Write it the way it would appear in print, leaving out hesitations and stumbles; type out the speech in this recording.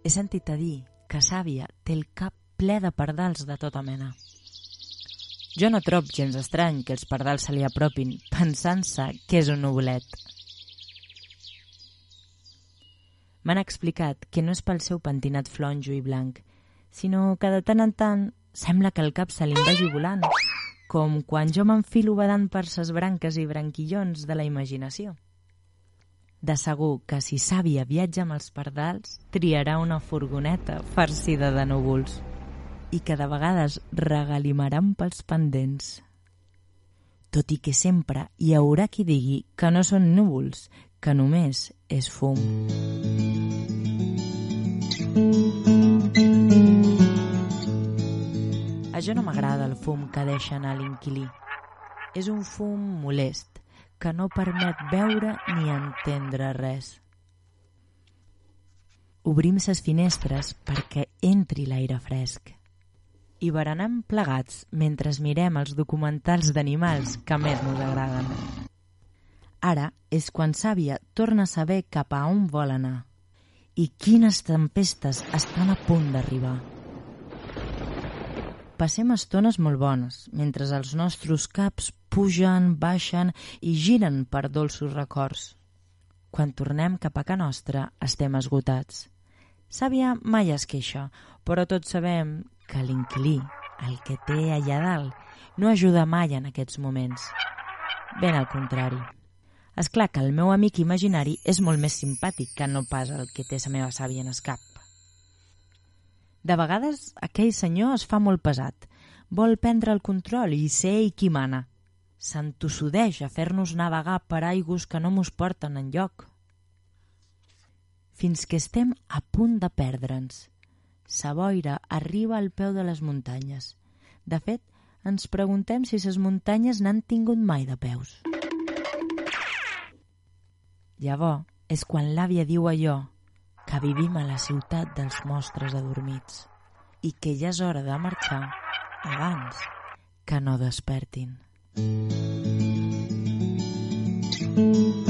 He sentit a dir que Sàvia té el cap ple de pardals de tota mena. Jo no trob gens estrany que els pardals se li apropin pensant-se que és un nuvolet. M'han explicat que no és pel seu pentinat flonjo i blanc, sinó que de tant en tant sembla que el cap se li en vagi volant, com quan jo m'enfilo badant per ses branques i branquillons de la imaginació. De segur que si Sàvia viatja amb els pardals, triarà una furgoneta farcida de núvols i que de vegades regalimaran pels pendents. Tot i que sempre hi haurà qui digui que no són núvols, que només és fum. A jo no m'agrada el fum que deixa anar l'inquilí. És un fum molest, que no permet veure ni entendre res. Obrim ses finestres perquè entri l'aire fresc. I berenem plegats mentre mirem els documentals d'animals que més nos agraden. Ara és quan Sàvia torna a saber cap a on vol anar i quines tempestes estan a punt d'arribar. Passem estones molt bones, mentre els nostres caps pugen, baixen i giren per dolços records. Quan tornem cap a ca nostra, estem esgotats. Sàvia mai es queixa, però tots sabem que l'inquilí, el que té allà dalt, no ajuda mai en aquests moments. Ben al contrari. És clar que el meu amic imaginari és molt més simpàtic que no pas el que té la meva sàvia en el cap. De vegades aquell senyor es fa molt pesat, vol prendre el control i ser ell qui mana. S'entossudeix a fer-nos navegar per aigües que no mos porten enlloc. Fins que estem a punt de perdre'ns. Sa boira arriba al peu de les muntanyes. De fet, ens preguntem si les muntanyes n'han tingut mai de peus. Llavors és quan l'àvia diu allò que vivim a la ciutat dels monstres adormits i que ja és hora de marxar abans que no despertin.